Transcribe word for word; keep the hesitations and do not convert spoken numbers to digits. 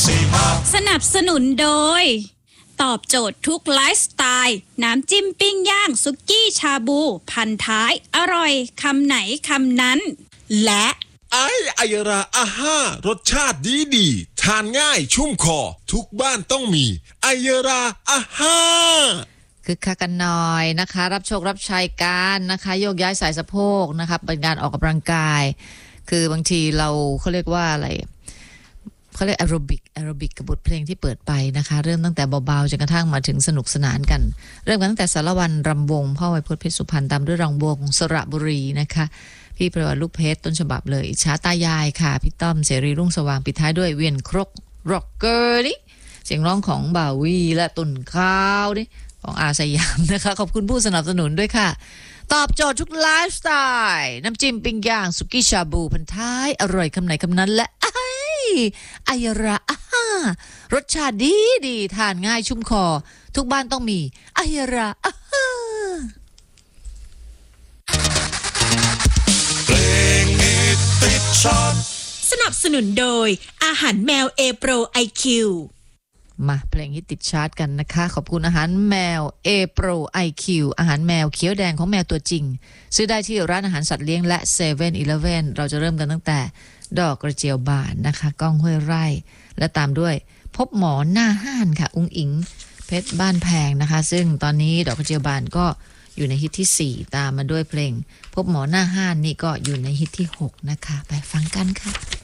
สนับสนุนโดยตอบโจทย์ทุกไลฟ์สไตล์น้ำจิ้มปิ้งย่างซุกี้ชาบูพันท้ายอร่อยคำไหนคำนั้นและไอไอยราอาห้ารสชาติดีดีทานง่ายชุ่มคอทุกบ้านต้องมีไอยราอาห้าคึกคักกันหน่อยนะคะรับโชครับชัยกันนะคะโยกย้ายสายสะโพกนะคะเป็นการออกกำลังกายคือบางทีเราเขาเรียกว่าอะไรเขาเรียกแอโรบิกแอโรบิกกับบทเพลงที่เปิดไปนะคะเริ่มตั้งแต่เบาๆจนกระทั่งมาถึงสนุกสนานกันเริ่มกันตั้งแต่สารวันรำวงพ่อไวยพจน์เพชรสุพรรณตามด้วยรำวงสระบุรีนะคะพี่ประวัติลูกเพชรต้นฉบับเลยอิจฉาตายายค่ะพี่ต้อมเสรีรุ่งสว่างปิดท้ายด้วยเวียนครกร็อกเกอร์ดิเสียงร้องของบ่าวีและต้นข้าวดิของอาสยามนะคะขอบคุณผู้สนับสนุนด้วยค่ะตอบโจทย์ทุกไลฟ์สไตล์น้ำจิ้มปิ้งย่างสุกี้ชาบูพันท้ายอร่อยคำไหนคำนั้นและไอ้ไอยระอ่ารสชาติดีดีทานง่ายชุ่มคอทุกบ้านต้องมีไอยระอ่าเพลงฮิตติดชาร์ตสนับสนุนโดยอาหารแมวเอโปร ไอ คิวมาเพลงฮิตติดชาร์ตกันนะคะขอบคุณอาหารแมว A Pro ไอ คิว อาหารแมวเขียวแดงของแมวตัวจริงซื้อได้ที่ร้านอาหารสัตว์เลี้ยงและ เซเว่น อีเลฟเว่น เราจะเริ่มกันตั้งแต่ดอกกระเจียวบานนะคะก้องห้วยไร่และตามด้วยพบหมอหน้าห้านค่ะอุ้งอิงเพชรบ้านแพงนะคะซึ่งตอนนี้ดอกกระเจียวบานก็อยู่ในฮิตที่สี่ตามมาด้วยเพลงพบหมอหน้าห้านนี่ก็อยู่ในฮิตที่หกนะคะไปฟังกันค่ะ